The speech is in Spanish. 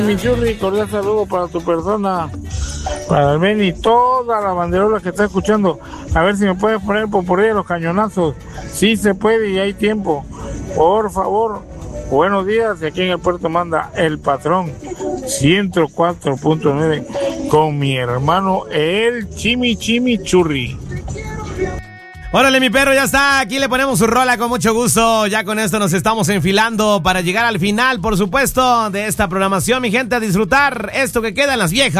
Mi Churri, cordial saludo para tu persona, para el Ben y toda la banderola que está escuchando. A ver si me puedes poner por ahí los cañonazos. Sí se puede y hay tiempo. Por favor. Buenos días, aquí en el puerto manda el patrón 104.9 con mi hermano el Chimichurri. Órale, mi perro, ya está. Aquí le ponemos su rola con mucho gusto. Ya con esto nos estamos enfilando para llegar al final, por supuesto, de esta programación. Mi gente, a disfrutar esto que queda en las viejas.